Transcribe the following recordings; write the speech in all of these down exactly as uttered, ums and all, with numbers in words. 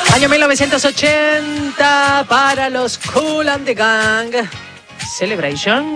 Año mil novecientos ochenta para los Kool and the Gang. Celebration.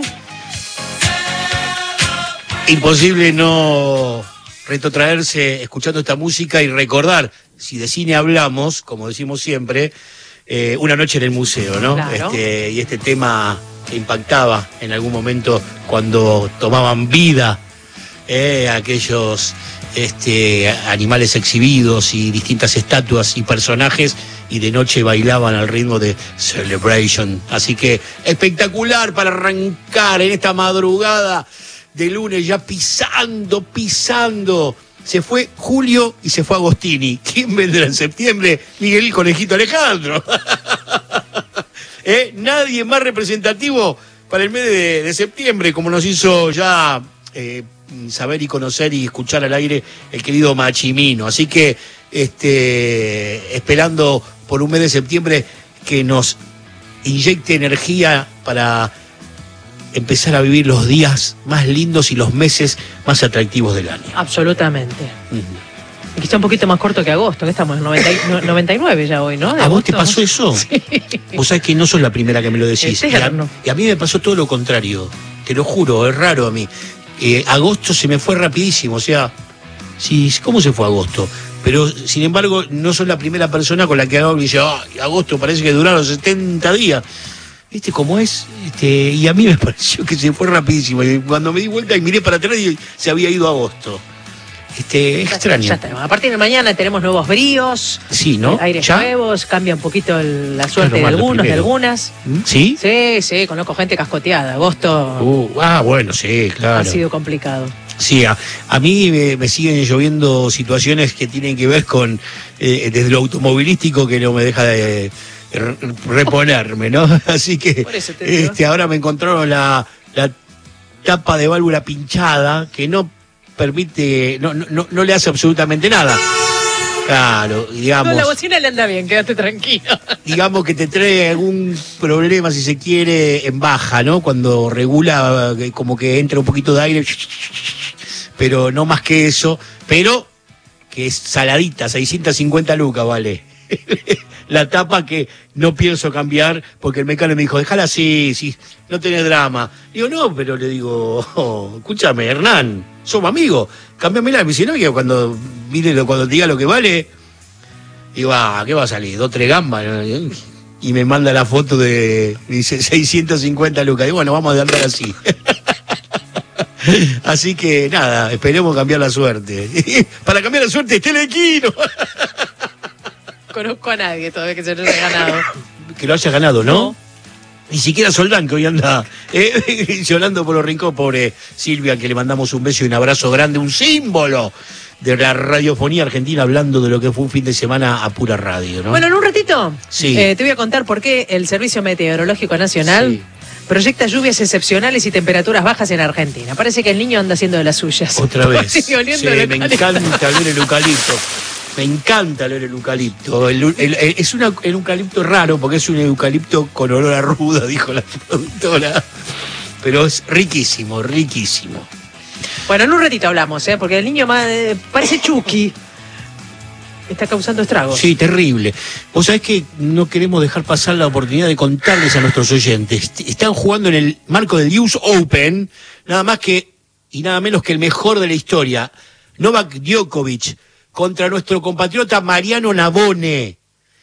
Imposible no retrotraerse escuchando esta música y recordar, si de cine hablamos, como decimos siempre, eh, Una noche en el museo, ¿no? Claro. Este, y este tema que impactaba en algún momento cuando tomaban vida eh, aquellos este, animales exhibidos y distintas estatuas y personajes, y de noche bailaban al ritmo de Celebration. Así que espectacular para arrancar en esta madrugada de lunes, ya pisando, pisando. Se fue Julio y se fue Agostini. ¿Quién vendrá en septiembre? Miguel Conejito Alejandro. ¿Eh? Nadie más representativo para el mes de, de septiembre, como nos hizo ya eh, saber y conocer y escuchar al aire el querido Machimino. Así que este, esperando por un mes de septiembre que nos inyecte energía para empezar a vivir los días más lindos y los meses más atractivos del año. Absolutamente. Uh-huh. Y quizá un poquito más corto que agosto, que estamos en noventa, noventa y nueve ya hoy, ¿no? De ¿A vos agosto. te pasó eso? Sí. Vos sabés que no sos la primera que me lo decís. Y a, y a mí me pasó todo lo contrario. Te lo juro, es raro a mí. Eh, agosto se me fue rapidísimo, o sea, sí, ¿cómo se fue agosto? Pero, sin embargo, no sos la primera persona con la que hablo y dice, oh, agosto parece que duraron setenta días. ¿Viste cómo es? Este, y a mí me pareció que se fue rapidísimo. Y cuando me di vuelta y miré para atrás, se había ido agosto. Este, es extraño. Ya está. A partir de mañana tenemos nuevos bríos. Sí, ¿no? Aires ¿Ya? nuevos, cambia un poquito el, la suerte Claro, de más, lo algunos, de primero. algunas. ¿Sí? Sí, sí, conozco gente cascoteada. Agosto Uh, ah, bueno, sí, claro. ha sido complicado. Sí, a, a mí me, me siguen lloviendo situaciones que tienen que ver con, eh, desde lo automovilístico, que no me deja de re- reponerme, ¿no? Así que Por eso te digo. este, ahora me encontraron la, la tapa de válvula pinchada, que no permite, no, no, no le hace absolutamente nada. Claro, digamos. No, la bocina le anda bien, quédate tranquilo. Digamos que te trae algún problema, si se quiere, en baja, ¿no? Cuando regula, eh, como que entra un poquito de aire, pero no más que eso, pero que es saladita, seiscientas cincuenta lucas, vale. La tapa que no pienso cambiar, porque el mecánico me dijo, déjala así, sí, no tenés drama. Digo, no, pero le digo, oh, escúchame, Hernán, somos amigos, cámbiamela. Me dice, no, que cuando, mire, cuando te diga lo que vale, digo, ah, ¿qué va a salir? Dos, tres gambas. Y me manda la foto de, dice, seiscientas cincuenta lucas. Digo, bueno, vamos a andar así. Así que, nada, esperemos cambiar la suerte. Para cambiar la suerte, esté el equino. Conozco a nadie todavía que se lo haya ganado. Que lo haya ganado, ¿no? No. Ni siquiera Soldán, que hoy anda eh, llorando por los rincones, pobre Silvia, que le mandamos un beso y un abrazo grande, un símbolo de la radiofonía argentina, hablando de lo que fue un fin de semana a pura radio, ¿no? Bueno, en un ratito Sí. eh, te voy a contar por qué el Servicio Meteorológico Nacional Sí. proyecta lluvias excepcionales y temperaturas bajas en Argentina. Parece que el niño anda haciendo de las suyas. Otra vez. Sigue Sí, oliendo el me eucalipto. encanta ver el eucalipto. Me encanta ver el eucalipto. El, el- el- es una, el eucalipto raro porque es un eucalipto con olor a ruda, dijo la productora. Pero es riquísimo, riquísimo. Bueno, en un ratito hablamos, ¿eh? Porque el niño más, eh, parece Chucky. Está causando estragos. Sí, terrible. Vos sabés que no queremos dejar pasar la oportunidad de contarles a nuestros oyentes. Están jugando en el marco del U S Open, nada más que y nada menos que el mejor de la historia, Novak Djokovic, contra nuestro compatriota Mariano Navone.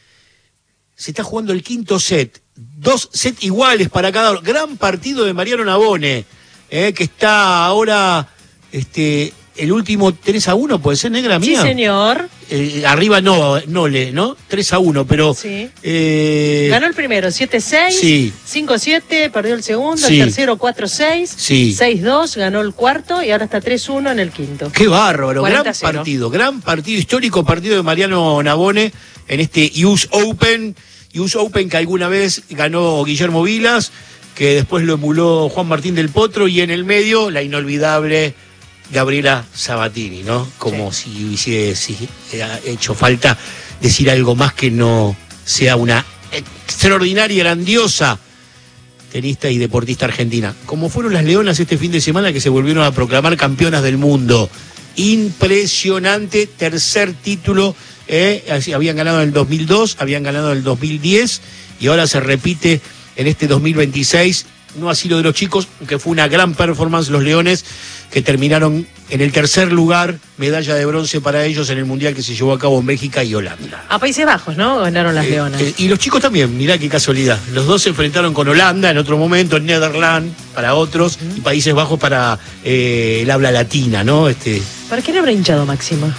Se está jugando el quinto set. Dos sets iguales para cada uno. Gran partido de Mariano Navone, eh, que está ahora este, el último tres a uno, ¿puede ser, negra Sí, mía? señor. Eh, arriba no, no le, ¿no? tres a uno, pero... Sí. Eh, Ganó el primero, siete seis, Sí. cinco siete, perdió el segundo, Sí. el tercero cuatro seis, Sí. seis dos, ganó el cuarto y ahora está tres uno en el quinto. Qué bárbaro, gran cuarenta a cero. partido, gran partido, histórico partido de Mariano Navone en este U S Open, U S Open que alguna vez ganó Guillermo Vilas, que después lo emuló Juan Martín del Potro, y en el medio la inolvidable Gabriela Sabatini, ¿no? Como Sí. si hubiese si, eh, hecho falta decir algo más que no sea una extraordinaria, grandiosa tenista y deportista argentina. Como fueron las Leonas este fin de semana, que se volvieron a proclamar campeonas del mundo. Impresionante, tercer título Eh, habían ganado en el dos mil dos, habían ganado en el dos mil diez y ahora se repite en este dos mil veintiséis. No así lo de los chicos, que fue una gran performance los Leones, que terminaron en el tercer lugar, medalla de bronce para ellos en el Mundial que se llevó a cabo en Bélgica y Holanda. A Países Bajos, ¿no? Ganaron las Eh, Leonas. eh, y los chicos también, mirá qué casualidad. Los dos se enfrentaron con Holanda en otro momento, en Netherlands para otros, uh-huh. y Países Bajos para eh, el habla latina, ¿no? Este, ¿Para qué le habrá hinchado Máxima?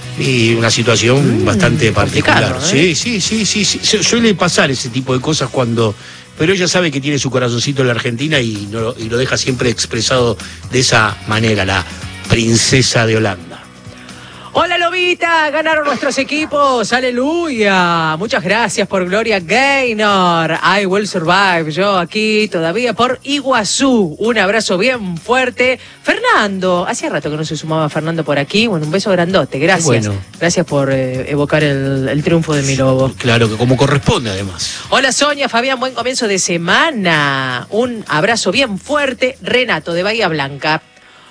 Y una situación mm, bastante particular. ¿Eh? Sí, sí, sí, sí, sí. Suele pasar ese tipo de cosas cuando... Pero ella sabe que tiene su corazoncito en la Argentina y, no, y lo deja siempre expresado de esa manera, la princesa de Holanda. Hola Lobita, ganaron nuestros equipos, aleluya, muchas gracias por Gloria Gaynor, I will survive, yo aquí todavía por Iguazú, un abrazo bien fuerte. Fernando, hacía rato que no se sumaba Fernando por aquí, bueno, un beso grandote, gracias, bueno. Gracias por eh, evocar el, el triunfo de mi lobo. Claro, que como corresponde además. Hola Sonia, Fabián, buen comienzo de semana, un abrazo bien fuerte, Renato de Bahía Blanca.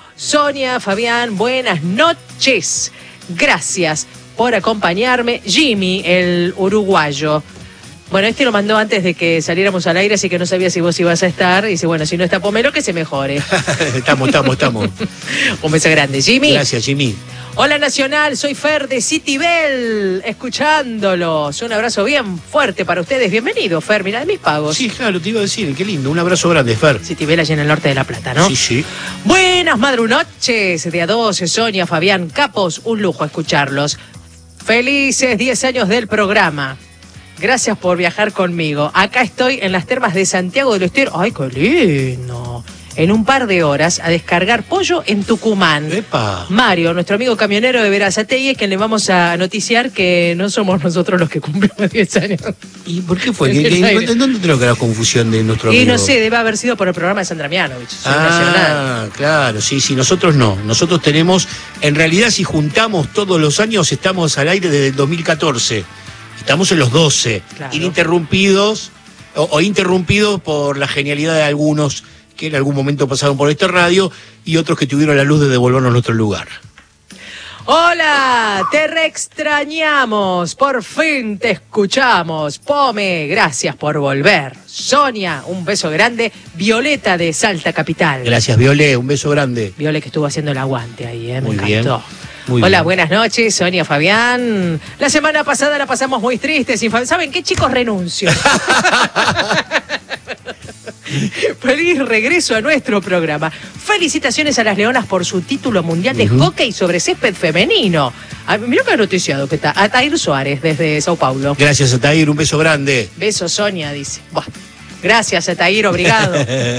Sonia, Fabián, buenas noches. Gracias por acompañarme. Jimmy, el uruguayo. Bueno, este lo mandó antes de que saliéramos al aire, así que no sabía si vos ibas a estar. Y dice, bueno, si no está Pomelo, que se mejore. estamos, estamos, estamos. Un beso grande, Jimmy. Gracias, Jimmy. Hola Nacional, soy Fer de Citibel, escuchándolos. Un abrazo bien fuerte para ustedes. Bienvenido, Fer, mirá de mis pagos. Sí, claro, te iba a decir, qué lindo. Un abrazo grande, Fer. Citibel allá en el norte de La Plata, ¿no? Sí, sí. Buenas madrunoches de a doce, Sonia, Fabián, Capos, un lujo escucharlos. Felices diez años del programa. Gracias por viajar conmigo. Acá estoy en las termas de Santiago del Estero. ¡Ay, qué lindo! En un par de horas a descargar pollo en Tucumán. ¡Epa! Mario, nuestro amigo camionero de Verazategui, es quien le vamos a noticiar que no somos nosotros los que cumplimos diez años. ¿Y por qué fue? ¿Qué, qué, ¿Dónde te lo quedó la confusión de nuestro amigo? Y no sé, debe haber sido por el programa de Sandra Mianovich. Ah, nacional. Claro, sí, sí, nosotros no. Nosotros tenemos, en realidad, si juntamos todos los años, estamos al aire desde el dos mil catorce. Estamos en los doce, claro. Ininterrumpidos o, o interrumpidos por la genialidad de algunos que en algún momento pasaron por esta radio y otros que tuvieron la luz de devolvernos nuestro lugar. Hola, te reextrañamos, por fin te escuchamos. Pome, gracias por volver. Sonia, un beso grande. Violeta de Salta Capital. Gracias, Viole, un beso grande. Viole que estuvo haciendo el aguante ahí, ¿eh? Me Muy encantó. Bien. Muy Hola, bien. Buenas noches, Sonia, Fabián. La semana pasada la pasamos muy triste. Sin Fabián. ¿Saben qué, chicos? Renuncio. Feliz regreso a nuestro programa. Felicitaciones a las Leonas por su título mundial de uh-huh. hockey sobre césped femenino. Ah, mirá que ha noticiado que está Atair Suárez desde Sao Paulo. Gracias, Atair, un beso grande. Beso, Sonia, dice. Buah. Gracias, Atair, obrigado.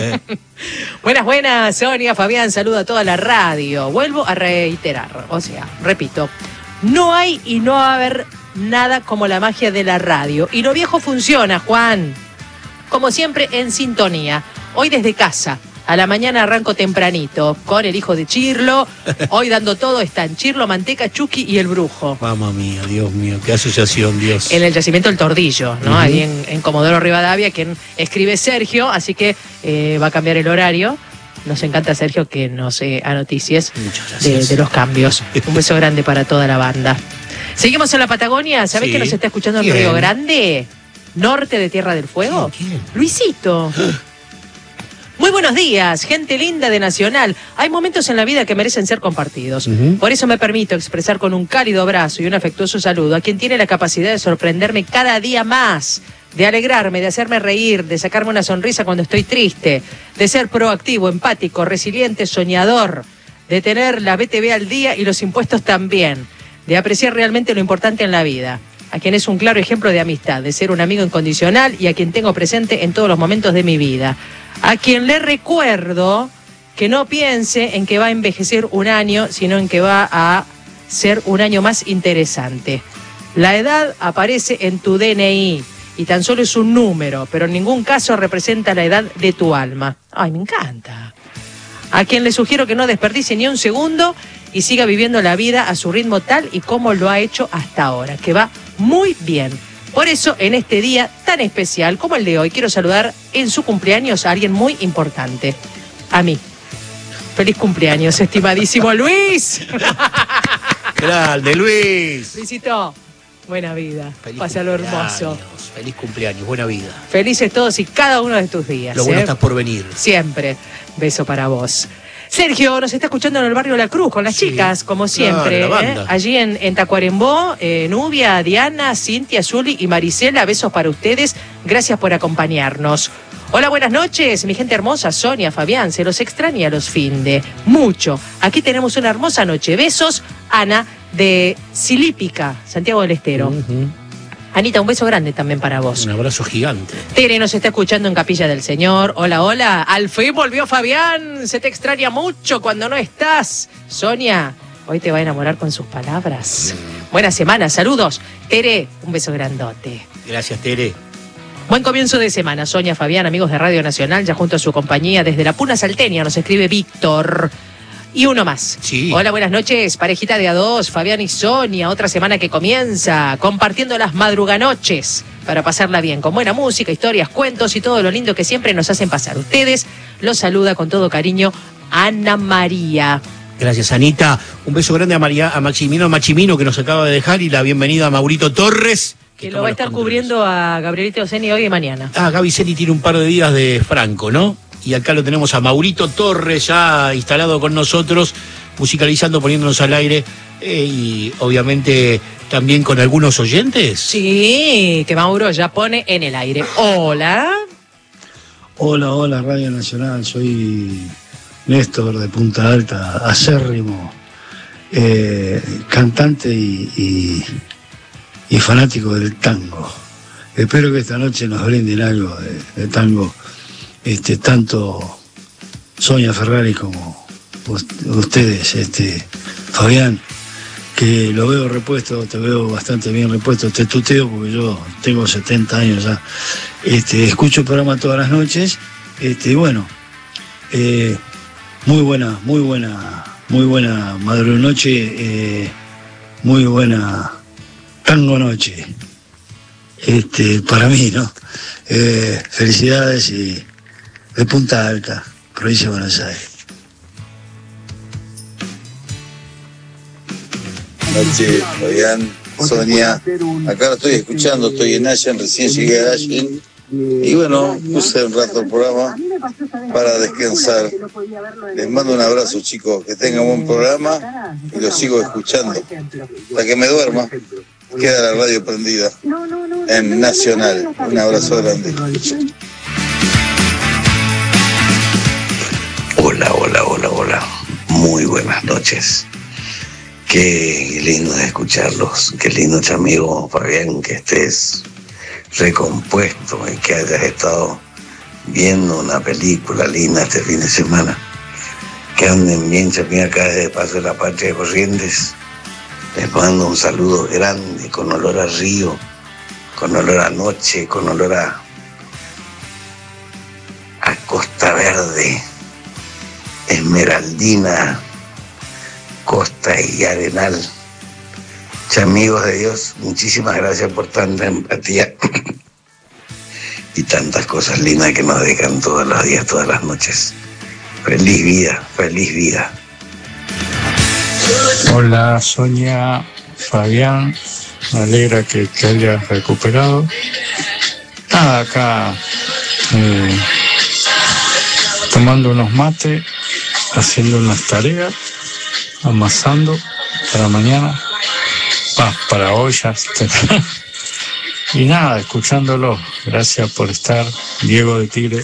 Buenas, buenas, Sonia, Fabián, saludo a toda la radio. Vuelvo a reiterar, o sea, repito, no hay y no va a haber nada como la magia de la radio. Y lo viejo funciona, Juan. Como siempre, en sintonía. Hoy desde casa. A la mañana arranco tempranito con el hijo de Chirlo. Hoy dando todo están Chirlo, Manteca, Chucky y el Brujo. Mamma mía, Dios mío, qué asociación, Dios. En el yacimiento El Tordillo, ¿no? Uh-huh. Ahí en, en Comodoro Rivadavia, quien escribe Sergio, así que eh, va a cambiar el horario. Nos encanta Sergio que nos eh, a noticias de, de los cambios. Un beso grande para toda la banda. Seguimos en la Patagonia. ¿Sabés sí. que nos está escuchando en Río Grande? Norte de Tierra del Fuego. ¿Quién? ¿Quién? Luisito. Muy buenos días, gente linda de Nacional. Hay momentos en la vida que merecen ser compartidos. Uh-huh. Por eso me permito expresar con un cálido abrazo y un afectuoso saludo a quien tiene la capacidad de sorprenderme cada día más, de alegrarme, de hacerme reír, de sacarme una sonrisa cuando estoy triste, de ser proactivo, empático, resiliente, soñador, de tener la B T V al día y los impuestos también, de apreciar realmente lo importante en la vida. A quien es un claro ejemplo de amistad, de ser un amigo incondicional y a quien tengo presente en todos los momentos de mi vida. A quien le recuerdo que no piense en que va a envejecer un año, sino en que va a ser un año más interesante. La edad aparece en tu D N I y tan solo es un número, pero en ningún caso representa la edad de tu alma. Ay, me encanta. A quien le sugiero que no desperdicie ni un segundo y siga viviendo la vida a su ritmo tal y como lo ha hecho hasta ahora, que va muy bien. Por eso, en este día tan especial como el de hoy, quiero saludar en su cumpleaños a alguien muy importante. A mí. Feliz cumpleaños, estimadísimo Luis. Grande, Luis. Luisito, Buena vida. Feliz Pásalo hermoso. cumpleaños, feliz cumpleaños, buena vida. Felices todos y cada uno de tus días. Lo bueno ¿eh? estás por venir. Siempre. Beso para vos. Sergio nos está escuchando en el barrio La Cruz con las Sí. chicas, como siempre. Claro, la ¿eh? banda. Allí en, en Tacuarembó, eh, Nubia, Diana, Cintia, Zuli y Marisela. Besos para ustedes. Gracias por acompañarnos. Hola, buenas noches, mi gente hermosa, Sonia, Fabián, se los extraña a los finde. Mucho. Aquí tenemos una hermosa noche. Besos, Ana, de Silípica, Santiago del Estero. Uh-huh. Anita, un beso grande también para vos. Un abrazo gigante. Tere nos está escuchando en Capilla del Señor. Hola, hola. Al fin volvió Fabián. Se te extraña mucho cuando no estás. Sonia, hoy te va a enamorar con sus palabras. Mm. Buena semana, saludos. Tere, un beso grandote. Gracias, Tere. Buen comienzo de semana, Sonia, Fabián, amigos de Radio Nacional, ya junto a su compañía desde la Puna Salteña, nos escribe Víctor. Y uno más. Sí. Hola, buenas noches, parejita de a dos, Fabián y Sonia, otra semana que comienza, compartiendo las madruganoches para pasarla bien, con buena música, historias, cuentos y todo lo lindo que siempre nos hacen pasar. Ustedes los saluda con todo cariño Ana María. Gracias, Anita. Un beso grande a, María, a Maximino Machimino, que nos acaba de dejar, y la bienvenida a Maurito Torres. Que lo va a estar cubriendo a Gabrielito Oceni hoy y mañana. Ah, Gaby Ceni tiene un par de días de Franco, ¿no? Y acá lo tenemos a Maurito Torres ya instalado con nosotros, musicalizando, poniéndonos al aire, eh, y obviamente también con algunos oyentes. Sí, que Mauro ya pone en el aire. Hola. Hola, hola, Radio Nacional, soy Néstor de Punta Alta, acérrimo, eh, cantante y... y y fanático del tango. Espero que esta noche nos brinden algo de, de tango, este, tanto Sonia Ferrari como ustedes, este, Fabián, que lo veo repuesto, te veo bastante bien repuesto, te tuteo porque yo tengo setenta años ya, este, escucho el programa todas las noches, este, y bueno, eh, muy buena, muy buena, muy buena madruganoche, eh, muy buena tango noche, este, para mí, ¿no? Eh, felicidades y de Punta Alta, provincia de Buenos Aires. Buenas noches, Fabián, Sonia. Acá lo estoy escuchando, estoy en Allen, recién llegué a Allen. Y bueno, puse un rato el programa para descansar. Les mando un abrazo, chicos, que tengan un buen programa y lo sigo escuchando. Hasta que me duerma, queda la radio prendida en Nacional. Un abrazo grande. Hola, hola, hola, hola. Muy buenas noches. Qué lindo de escucharlos. Qué lindo, amigo Fabián, que estés recompuesto y que hayas estado viendo una película linda este fin de semana. Que anden bien, chamín, acá desde Paso de la Patria de Corrientes. Les mando un saludo grande, con olor a río, con olor a noche, con olor a, a Costa Verde, Esmeraldina, Costa y Arenal. Amigos de Dios, muchísimas gracias por tanta empatía y tantas cosas lindas que nos dejan todos los días, todas las noches. Feliz vida, feliz vida. Hola Sonia, Fabián, me alegra que te hayas recuperado. Nada, acá eh, tomando unos mates, haciendo unas tareas, amasando para mañana. Ah, para hoy ya. Y nada, escuchándolo. Gracias por estar, Diego de Tigre.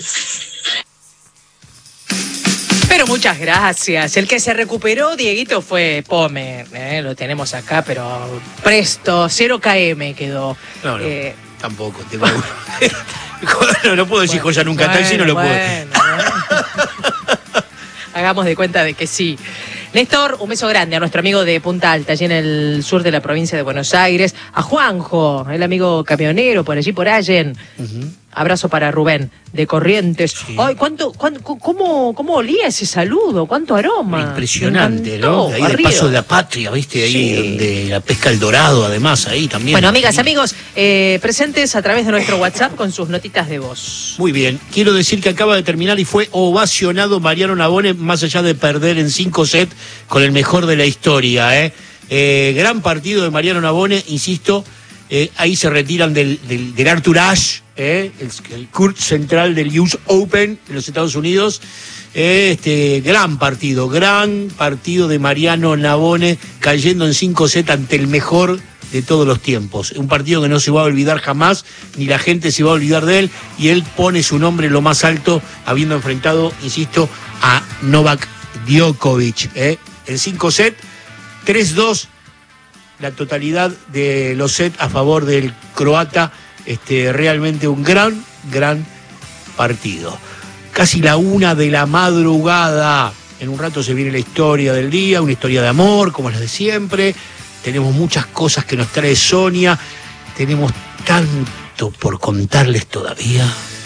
Pero muchas gracias. El que se recuperó, Dieguito, fue Pome. ¿eh? Lo tenemos acá, pero presto, cero kilómetros quedó. No, no, eh, tampoco. Tengo... no, no puedo decir bueno, joya nunca bueno, taxi, no lo bueno, puedo. Bueno. Hagamos de cuenta de que sí. Néstor, un beso grande a nuestro amigo de Punta Alta, allí en el sur de la provincia de Buenos Aires. A Juanjo, el amigo camionero, por allí, por Allen. Uh-huh. Abrazo para Rubén, de Corrientes. Sí. Ay, ¿cuánto, cuánto, cómo, ¿Cómo olía ese saludo? ¿Cuánto aroma? Impresionante, ¿no? Ahí del Paso de la Patria, ¿viste? Ahí sí. Donde la pesca El Dorado, además, ahí también. Bueno, amigas, sí. amigos, eh, presentes a través de nuestro WhatsApp con sus notitas de voz. Muy bien. Quiero decir que acaba de terminar y fue ovacionado Mariano Navone, más allá de perder en cinco sets con el mejor de la historia, ¿eh? Eh, gran partido de Mariano Navone, insisto, Eh, ahí se retiran del, del, del Arthur Ashe, eh, el, el court central del U S Open en los Estados Unidos. Eh, este gran partido, gran partido de Mariano Navone, cayendo en cinco sets ante el mejor de todos los tiempos. Un partido que no se va a olvidar jamás, ni la gente se va a olvidar de él, y él pone su nombre en lo más alto, habiendo enfrentado, insisto, a Novak Djokovic. Eh. En cinco sets, tres dos, la totalidad de los sets a favor del croata. Este, realmente un gran, gran partido. Casi la una de la madrugada. En un rato se viene la historia del día, una historia de amor, como las de siempre. Tenemos muchas cosas que nos trae Sonia. Tenemos tanto por contarles todavía.